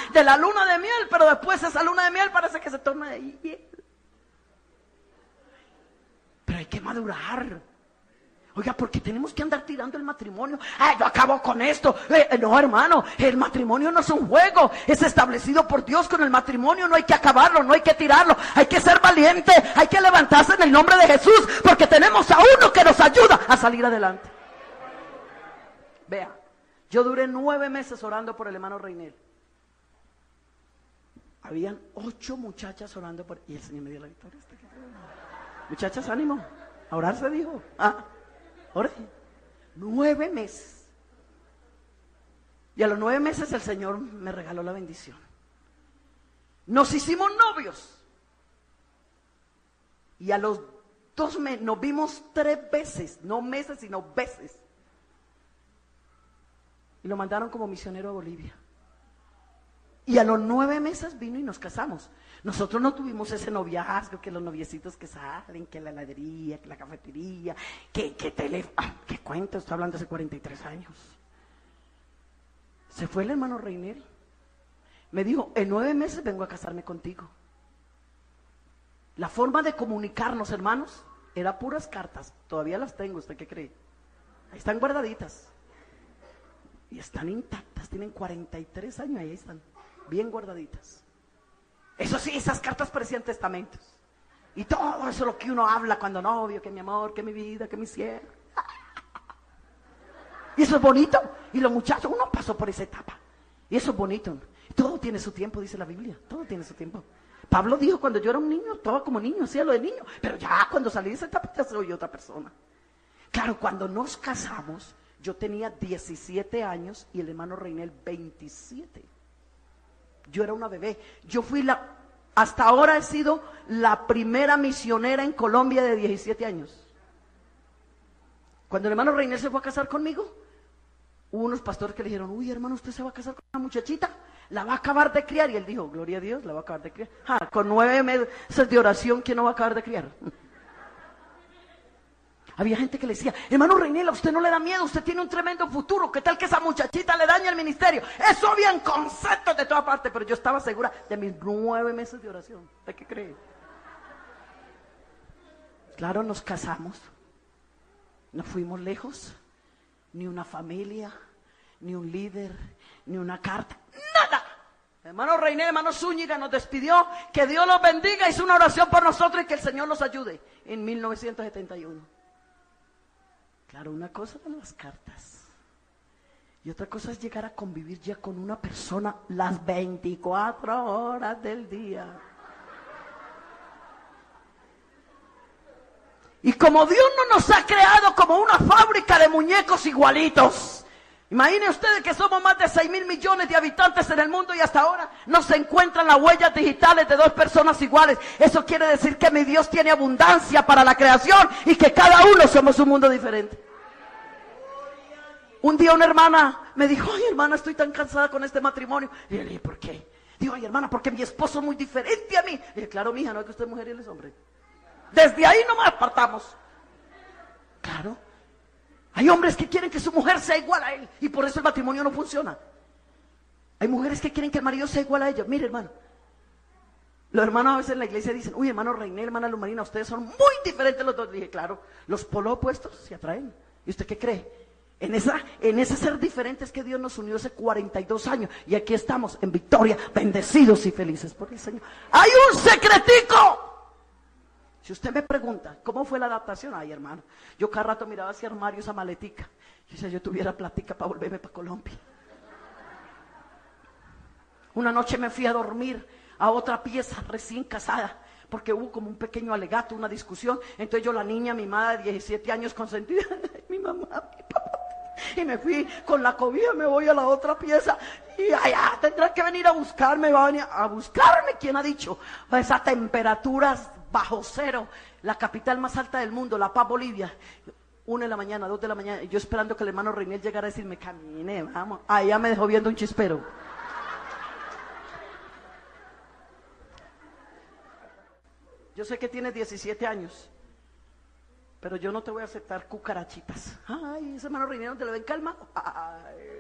de la luna de miel, pero después esa luna de miel parece que se torna de hiel. Pero hay que madurar. Oiga, porque tenemos que andar tirando el matrimonio. ¡Ay, yo acabo con esto! No, hermano, el matrimonio no es un juego. Es establecido por Dios con el matrimonio. No hay que acabarlo, no hay que tirarlo. Hay que ser valiente, hay que levantarse en el nombre de Jesús, porque tenemos a uno que nos ayuda a salir adelante. Vea, yo duré 9 meses orando por el hermano Reinel. Habían 8 muchachas orando por... Y el Señor me dio la victoria. Muchachas, ánimo. A orar se dijo. Ore. 9 meses. Y a los 9 meses el Señor me regaló la bendición. Nos hicimos novios. Y a los 2 meses nos vimos 3 veces. No meses, sino veces. Y lo mandaron como misionero a Bolivia. Y a los 9 meses vino y nos casamos. Nosotros no tuvimos ese noviazgo, que los noviecitos que salen, que la heladería, que la cafetería, que teléfono. ¿Qué cuento? Estoy hablando hace 43 años. Se fue el hermano Reinel. Me dijo, en 9 meses vengo a casarme contigo. La forma de comunicarnos, hermanos, era puras cartas. Todavía las tengo, ¿usted qué cree? Ahí están guardaditas. Y están intactas, tienen 43 años, ahí están, bien guardaditas. Eso sí, esas cartas parecían testamentos. Y todo eso lo que uno habla cuando novio, que mi amor, que mi vida, que mi cielo. Y eso es bonito. Y los muchachos, uno pasó por esa etapa. Y eso es bonito. Todo tiene su tiempo, dice la Biblia. Todo tiene su tiempo. Pablo dijo, cuando yo era un niño, todo como niño, hacía lo de niño. Pero ya cuando salí de esa etapa, ya soy otra persona. Claro, cuando nos casamos, yo tenía 17 años y el hermano Reinel 27. Yo era una bebé. Yo fui hasta ahora he sido la primera misionera en Colombia de 17 años. Cuando el hermano Reinel se fue a casar conmigo, hubo unos pastores que le dijeron, uy, hermano, usted se va a casar con una muchachita, la va a acabar de criar. Y él dijo, gloria a Dios, la va a acabar de criar. Con 9 meses de oración, ¿quién no va a acabar de criar? Había gente que le decía, hermano Reinel, a usted no le da miedo, usted tiene un tremendo futuro, ¿qué tal que esa muchachita le daña el ministerio? Eso habían conceptos de toda parte, pero yo estaba segura de mis 9 meses de oración. ¿De qué cree? Claro, nos casamos, no fuimos lejos, ni una familia, ni un líder, ni una carta, nada. Hermano Reinel, hermano Zúñiga nos despidió, que Dios los bendiga, hizo una oración por nosotros y que el Señor nos ayude en 1971. Claro, una cosa son las cartas y otra cosa es llegar a convivir ya con una persona las 24 horas del día. Y como Dios no nos ha creado como una fábrica de muñecos igualitos, imaginen ustedes que somos más de 6.000 millones de habitantes en el mundo y hasta ahora no se encuentran las huellas digitales de 2 personas iguales. Eso quiere decir que mi Dios tiene abundancia para la creación y que cada uno somos un mundo diferente. Un día una hermana me dijo, ay hermana, estoy tan cansada con este matrimonio. Y yo le dije, ¿por qué? Digo, ay hermana, porque mi esposo es muy diferente a mí. Le dije, claro, mija, no es que usted es mujer y él es hombre. Desde ahí no nos apartamos. Claro. Hay hombres que quieren que su mujer sea igual a él y por eso el matrimonio no funciona. Hay mujeres que quieren que el marido sea igual a ellos. Mire, hermano, los hermanos a veces en la iglesia dicen, uy, hermano Reinel, hermana Lumarina, ustedes son muy diferentes los dos. Le dije, claro, los polos opuestos se atraen. ¿Y usted qué cree? En ese ser diferente es que Dios nos unió hace 42 años y aquí estamos en victoria, bendecidos y felices por el Señor. ¡Hay un secretico! Si usted me pregunta, ¿cómo fue la adaptación? Ay, hermano, yo cada rato miraba hacia armario esa maletica. Yo decía, yo tuviera platica para volverme para Colombia. Una noche me fui a dormir a otra pieza recién casada, porque hubo como un pequeño alegato, una discusión. Entonces yo, la niña mimada de 17 años consentida, mi mamá, mi papá, y me fui con la cobija, me voy a la otra pieza, y allá tendrán que venir a buscarme, va a venir a buscarme, ¿quién ha dicho? A esas temperaturas bajo cero, la capital más alta del mundo, La Paz, Bolivia, 1 de la mañana, 2 de la mañana, y yo esperando que el hermano Reinel llegara a decirme, camine, vamos, allá me dejó viendo un chispero. Yo sé que tienes 17 años, pero yo no te voy a aceptar cucarachitas. Ay, ese hermano Reinel, ¿te lo ven calma? Ay.